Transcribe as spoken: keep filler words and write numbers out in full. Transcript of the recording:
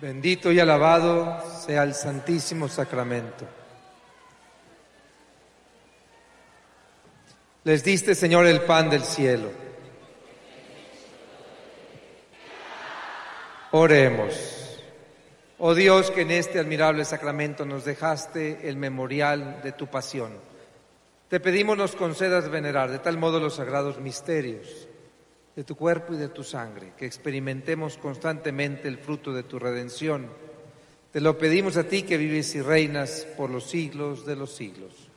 Bendito y alabado sea el Santísimo Sacramento. Les diste, Señor, el pan del cielo. Oremos. Oh Dios, que en este admirable sacramento nos dejaste el memorial de tu pasión, te pedimos nos concedas venerar de tal modo los sagrados misterios de tu cuerpo y de tu sangre, que experimentemos constantemente el fruto de tu redención. Te lo pedimos a ti, que vives y reinas por los siglos de los siglos.